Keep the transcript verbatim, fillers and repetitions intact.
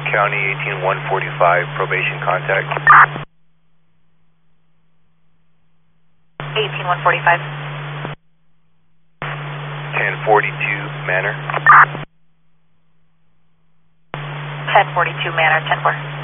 County eighteen one forty-five, probation contact. eighteen one forty-five. ten forty-two Manor. ten forty-two Manor, ten four.